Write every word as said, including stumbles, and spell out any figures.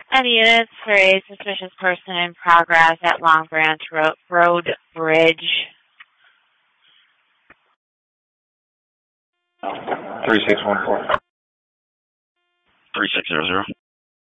Any units for a suspicious person in progress at Long Branch Ro Road Bridge. three six one four. three six zero zero.